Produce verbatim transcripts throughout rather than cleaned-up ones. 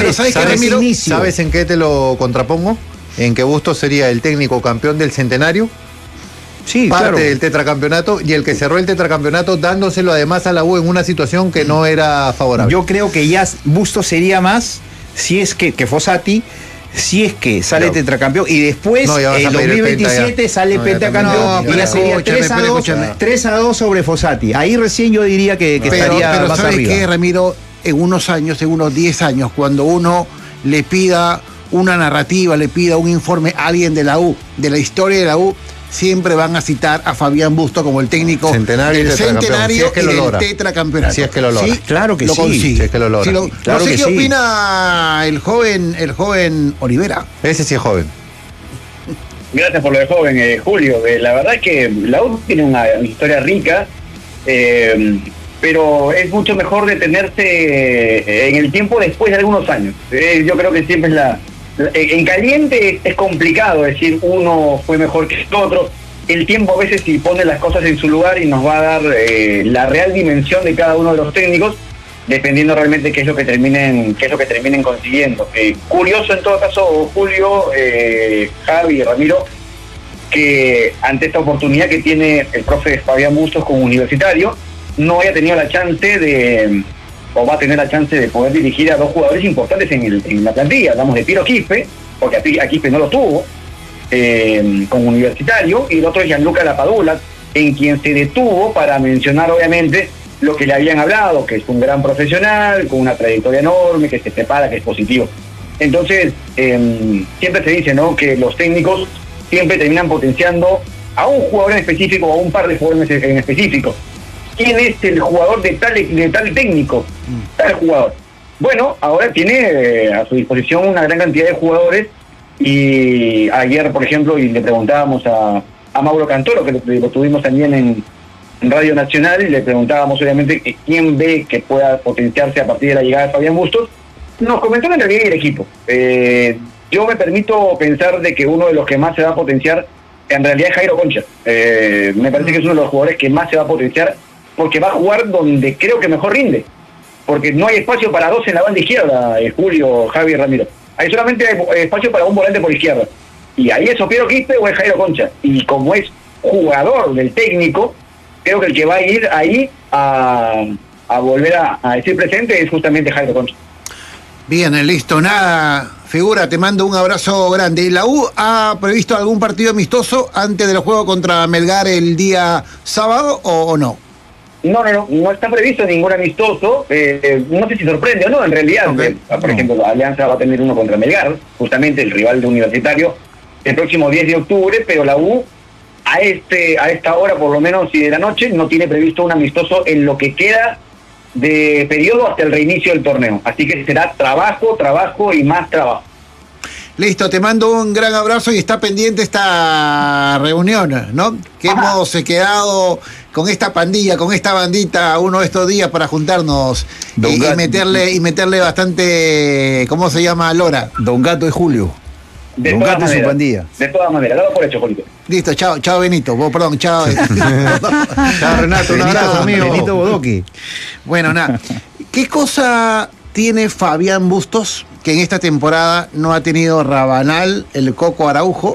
pero ¿sabes qué, ¿sabes, Ramiro? ¿Sabes en qué te lo contrapongo? En que Bustos sería el técnico campeón del centenario, sí, parte claro. del tetracampeonato, y el que cerró el tetracampeonato dándoselo además a la U en una situación que no era favorable. Yo creo que ya Bustos sería más si es que, que Fossati, si es que sale No. tetracampeón y después No, ya vas a en pedir el dos mil veintisiete penta ya. sale No, ya pentacampeón también, no, y ya pero sería escúchame, tres a pero dos, escúchame. tres a dos sobre Fossati. Ahí recién yo diría que, que Pero, estaría pero más ¿sabes arriba. qué, Ramiro? En unos años, en unos diez años, cuando uno le pida una narrativa, le pida un informe a alguien de la U, de la historia de la U, siempre van a citar a Fabián Bustos como el técnico Centenario y del tetracampeón. centenario Si es que y lo del logra. tetracampeonato. Si es que lo logra. ¿Sí? Claro que lo sí. consigue. Si es que lo logra. Sí, lo- Claro no sé que qué sí. opina el joven, el joven Olivera. Ese sí es joven. Gracias por lo de joven, eh, Julio. Eh, la verdad es que la U tiene una, una historia rica, eh, pero es mucho mejor detenerse eh, en el tiempo después de algunos años. Eh, yo creo que siempre es la... la- En caliente es complicado decir uno fue mejor que el otro. El tiempo a veces sí pone las cosas en su lugar y nos va a dar eh, la real dimensión de cada uno de los técnicos, dependiendo realmente qué es lo que terminen, qué es lo que terminen consiguiendo. Eh, curioso en todo caso, Julio, eh, Javi, Ramiro, que ante esta oportunidad que tiene el profe Fabián Bustos como universitario, no haya tenido la chance de, o va a tener la chance de poder dirigir a dos jugadores importantes en, el, en la plantilla. Hablamos de Piero Quispe, porque a, Pi- a Quispe no lo tuvo, eh, como universitario, y el otro es Gianluca Lapadula, en quien se detuvo para mencionar obviamente lo que le habían hablado, que es un gran profesional, con una trayectoria enorme, que se prepara, que es positivo. Entonces, eh, siempre se dice, ¿no?, que los técnicos siempre terminan potenciando a un jugador en específico o a un par de jugadores en específico. ¿Quién es el jugador de tal, de tal técnico? Tal jugador. Bueno, ahora tiene eh, a su disposición una gran cantidad de jugadores, y ayer, por ejemplo, y le preguntábamos a, a Mauro Cantoro, que lo, lo tuvimos también en, en Radio Nacional, y le preguntábamos obviamente que quién ve que pueda potenciarse a partir de la llegada de Fabián Bustos. Nos comentó en realidad el equipo. Eh, yo me permito pensar de que uno de los que más se va a potenciar en realidad es Jairo Concha. Eh, me parece que es uno de los jugadores que más se va a potenciar, porque va a jugar donde creo que mejor rinde, porque no hay espacio para dos en la banda izquierda, eh, Julio, Javi y Ramiro. Hay solamente espacio para un volante por izquierda, y ahí es o Piero Quispe o es Jairo Concha, y como es jugador del técnico, creo que el que va a ir ahí a, a volver a, a decir presente es justamente Jairo Concha. Bien, listo, nada, figura, te mando un abrazo grande. ¿La U ha previsto algún partido amistoso antes del juego contra Melgar el día sábado o, o no? No, no, no, no está previsto ningún amistoso. Eh, no sé si sorprende o no, en realidad. Okay. Eh, por ejemplo, Alianza va a tener uno contra Melgar, justamente el rival de Universitario, el próximo diez de octubre, pero la U a este a esta hora, por lo menos, y de la noche, no tiene previsto un amistoso en lo que queda de periodo hasta el reinicio del torneo. Así que será trabajo, trabajo y más trabajo. Listo, te mando un gran abrazo y está pendiente esta reunión, ¿no? Que Ajá. hemos eh, quedado con esta pandilla, con esta bandita uno de estos días para juntarnos y, Don y Gat- meterle y meterle bastante, ¿cómo se llama? Lora. Don Gato de Julio. De Don todas Gato y su maneras. pandilla. De todas maneras, dado por hecho, Julito. Listo, chao, chao Benito. Oh, perdón, chao. Chao, Renato, un Benito, abrazo, amigo. Benito Bodoque. Bueno, nada. ¿Qué cosa tiene Fabián Bustos que en esta temporada no ha tenido Rabanal, el Coco Araujo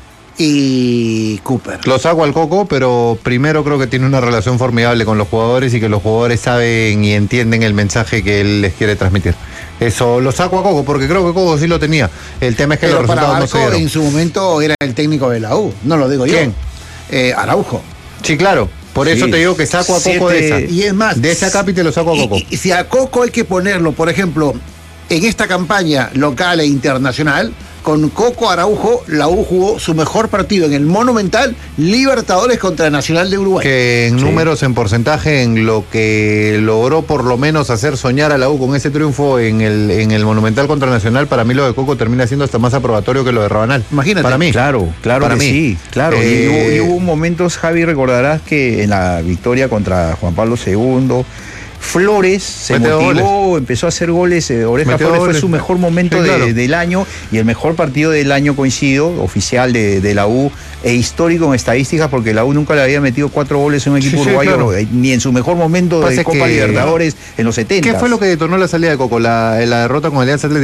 y Cooper? Lo saco al Coco, pero primero creo que tiene una relación formidable con los jugadores y que los jugadores saben y entienden el mensaje que él les quiere transmitir. Eso lo saco a Coco, porque creo que Coco sí lo tenía. El tema es que Pero los para resultados no se Barco dieron. en su momento era el técnico de la U, no lo digo ¿Quién? yo. Eh, Araujo. Sí, claro. Por eso Sí. te digo que saco a Coco de Siete- esa. Y es más, De esa capi te lo saco a y- Coco. Y, y si a Coco hay que ponerlo, por ejemplo, en esta campaña local e internacional, con Coco Araujo, la U jugó su mejor partido en el Monumental Libertadores contra Nacional de Uruguay. Que en Sí. números, en porcentaje, en lo que logró por lo menos hacer soñar a la U con ese triunfo en el, en el Monumental contra Nacional, para mí lo de Coco termina siendo hasta más aprobatorio que lo de Rabanal. Imagínate. Para mí. Claro, claro Para que mí. sí, claro. Eh, y, hubo, y hubo momentos, Javi, recordarás que en la victoria contra Juan Pablo segundo, Flores se Metió motivó, empezó a hacer goles. eh, Oreja Metió Flores goles. fue su mejor momento Sí, de- claro. del año y el mejor partido del año coincido, oficial de, de la U, e histórico en estadísticas, porque la U nunca le había metido cuatro goles en un equipo Sí, sí, uruguayo, claro. eh, ni en su mejor momento Pasa de Copa que- Libertadores en los setenta. ¿Qué fue lo que detonó la salida de Coco? La, la derrota con Alianza Atlético.